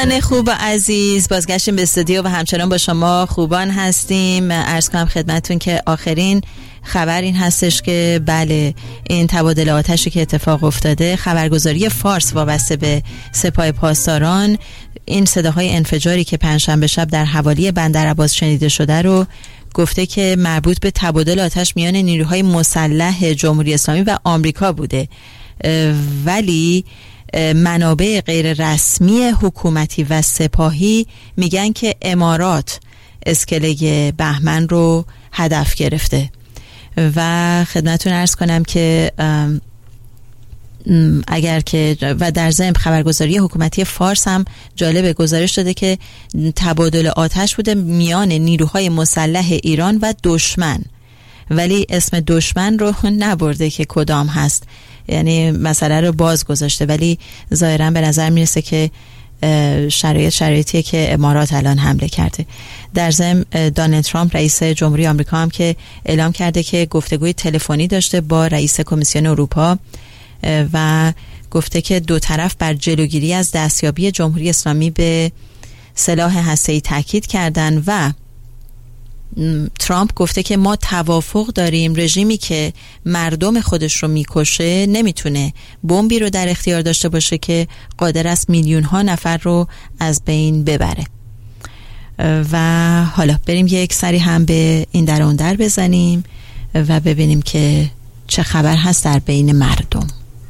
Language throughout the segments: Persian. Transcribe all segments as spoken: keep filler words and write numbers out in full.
خوب و عزیز، بازگشتیم به استودیو و همچنان با شما خوبان هستیم. عرض کنم خدمتون که آخرین خبر این هستش که بله، این تبادل آتشی که اتفاق افتاده، خبرگزاری فارس وابسته به سپاه پاسداران این صداهای انفجاری که پنجشنبه شب در حوالی بندر عباس شنیده شده رو گفته که مربوط به تبادل آتش میان نیروهای مسلح جمهوری اسلامی و آمریکا بوده، ولی منابع غیر رسمی حکومتی و سپاهی میگن که امارات اسکله بهمن رو هدف گرفته. و خدمتتون عرض کنم که اگر که و در ضمن خبرگزاری حکومتی فارس هم جالب گزارش داده که تبادل آتش بوده میان نیروهای مسلح ایران و دشمن، ولی اسم دشمن رو نبرده که کدام هست، یعنی مسئله رو باز گذاشته، ولی ظاهرا به نظر میرسه که شرایط شرایطیه که امارات الان حمله کرده. در ضمن دونالد ترامپ رئیس جمهوری آمریکا هم که اعلام کرده که گفتگوی تلفنی داشته با رئیس کمیسیون اروپا و گفته که دو طرف بر جلوگیری از دستیابی جمهوری اسلامی به سلاح هسته‌ای تاکید کردند و ترامپ گفته که ما توافق داریم رژیمی که مردم خودش رو میکشه نمیتونه بمبی رو در اختیار داشته باشه که قادر است میلیون ها نفر رو از بین ببره. و حالا بریم یک سری هم به این در اون در بزنیم و ببینیم که چه خبر هست در بین مردم.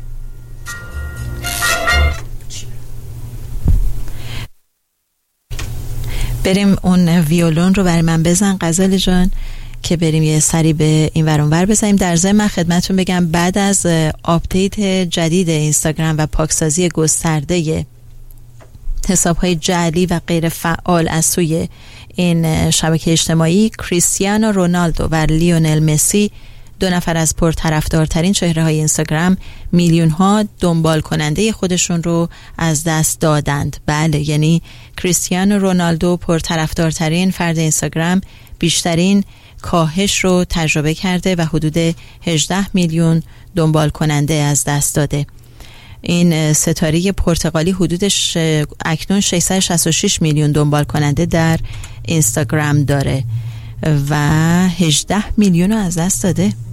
بریم اون ویولون رو برای من بزن غزل جان که بریم یه سری به این ور اون ور بزنیم. در ضمن من خدمتتون بگم بعد از آپدیت جدید اینستاگرام و پاکسازی گسترده حساب‌های جعلی و غیر فعال از سوی این شبکه اجتماعی، کریستیانو رونالدو و لیونل مسی، دو نفر از پرطرفدارترین چهره‌های اینستاگرام، میلیون‌ها دنبال کننده خودشون رو از دست دادند. بله، یعنی کریستیانو رونالدو پرطرفدارترین فرد اینستاگرام بیشترین کاهش رو تجربه کرده و حدود هجده میلیون دنبال کننده از دست داده. این ستاره پرتغالی حدودش اکنون ششصد و شصت و شش میلیون دنبال کننده در اینستاگرام داره و هجده میلیون رو از دست داده.